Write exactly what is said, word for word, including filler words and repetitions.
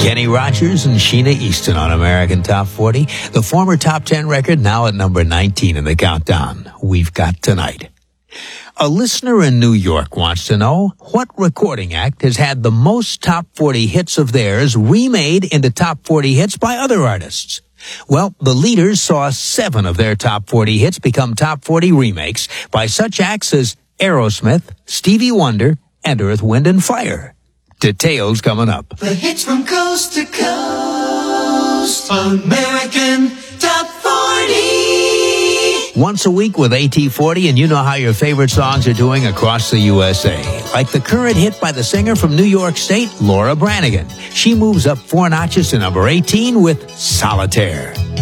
Kenny Rogers and Sheena Easton on American Top forty. The former Top ten record now at number nineteen in the countdown. We've got Tonight. A listener in New York wants to know what recording act has had the most top forty hits of theirs remade into top forty hits by other artists. Well, the Leaders saw seven of their top forty hits become top forty remakes by such acts as Aerosmith, Stevie Wonder, and Earth, Wind and Fire. Details coming up. The hits from coast to coast, American Top forty. Once a week with A T forty, and you know how your favorite songs are doing across the U S A. Like the current hit by the singer from New York State, Laura Branigan. She moves up four notches to number eighteen with Solitaire.